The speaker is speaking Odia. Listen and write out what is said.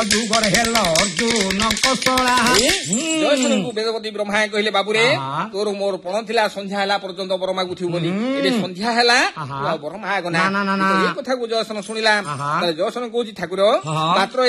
ଯୁଗର ହେଲ ଅର୍ଜୁନ କଷଳା ଜୟସନଙ୍କୁ ବେଦପତି ବ୍ରହ୍ମା କହିଲେ ବାବୁରେ ତୋର ମୋର ପଣ ଥିଲା ସନ୍ଧ୍ୟା ହେଲା ପର୍ଯ୍ୟନ୍ତ ବରମା ଗୁଥିବୁ ବୋଲି ଏବେ ସନ୍ଧ୍ୟା ହେଲା ତୁ ଆଉ ବରମା ଆଗ ନା ଏ କଥାକୁ ଜୟସନ ଶୁଣିଲା ଜୟସନ କହୁଛି ଠାକୁର ମାତ୍ର